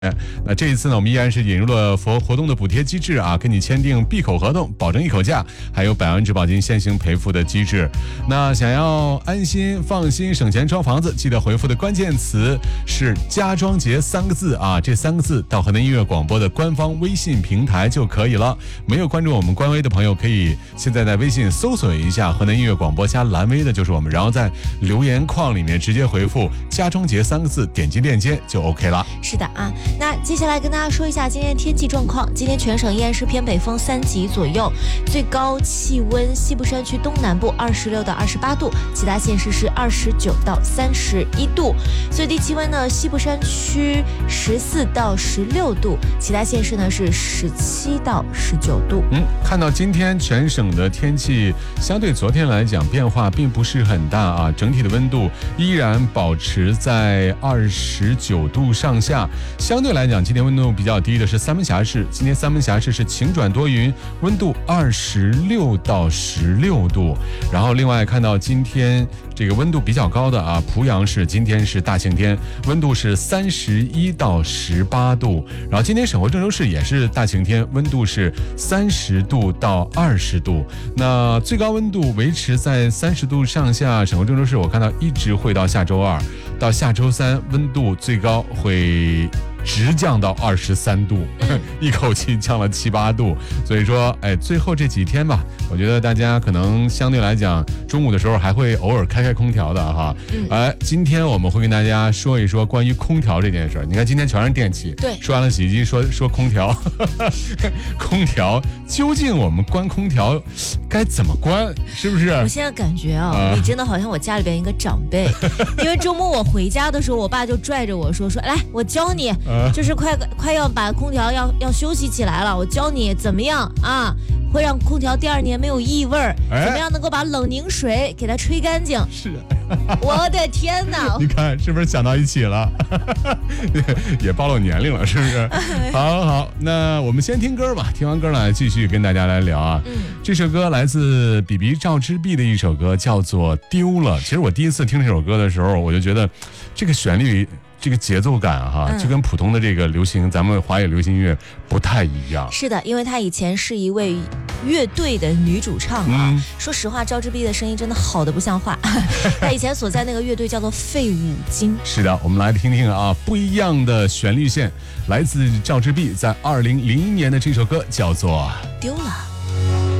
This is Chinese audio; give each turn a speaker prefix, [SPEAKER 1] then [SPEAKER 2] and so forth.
[SPEAKER 1] 那这一次呢，我们依然是引入了活动的补贴机制啊，跟你签订闭口合同，保证一口价，还有100万质保金现行赔付的机制。那想要安心放心省钱装房子，记得回复的关键词是家装节3个字啊，这3个字到河南音乐广播的官方微信平台就可以了。没有关注我们官微的朋友，可以现在在微信搜索一下河南音乐广播加蓝微的就是我们，然后在留言框里面直接回复家装节3个字，点击链接就 OK 了。
[SPEAKER 2] 是的啊，那接下来跟大家说一下今天天气状况。今天全省依然是偏北风3级左右，最高气温西部山区东南部26到28度，其他县市是29到31度。最低气温呢，西部山区14到16度，其他县市呢是17到19度。
[SPEAKER 1] 看到今天全省的天气相对昨天来讲变化并不是很大啊，整体的温度依然保持在29度上下。相对来讲，今天温度比较低的是三门峡市，今天三门峡市是晴转多云，温度26到16度。然后另外看到今天这个温度比较高的啊，濮阳市今天是大晴天，温度是31到18度。然后今天省会郑州市也是大晴天，温度是30度到20度。那最高温度维持在30度上下，省会郑州市我看到一直会到下周2，到下周3温度最高会直降到23度，一口气降了7、8度。所以说，最后这几天吧，我觉得大家可能相对来讲，中午的时候还会偶尔开空调的哈。今天我们会跟大家说一说关于空调这件事儿。你看今天全是电器，
[SPEAKER 2] 对，
[SPEAKER 1] 说完了洗衣机，说空调，空调究竟我们关空调该怎么关，是不是？
[SPEAKER 2] 我现在感觉你真的好像我家里边一个长辈，因为周末我回家的时候，我爸就拽着我说来，我教你。就是快要把空调要休息起来了，我教你怎么样啊，会让空调第2年没有异味儿，怎么样能够把冷凝水给它吹干净。
[SPEAKER 1] 是，
[SPEAKER 2] 我的天哪！
[SPEAKER 1] 你看是不是想到一起了？也暴露年龄了，是不是？好，那我们先听歌吧，听完歌呢，继续跟大家来聊啊。这首歌来自比比赵之璧的一首歌，叫做《丢了》。其实我第一次听这首歌的时候，我就觉得这个旋律。这个节奏感就跟普通的这个咱们华语流行音乐不太一样。是
[SPEAKER 2] 的，因为她以前是一位乐队的女主唱啊。说实话，赵之璧的声音真的好的不像话。她以前所在那个乐队叫做废五金。
[SPEAKER 1] 是的，我们来听听啊，不一样的旋律线，来自赵之璧在2001年的这首歌叫做《
[SPEAKER 2] 丢了》。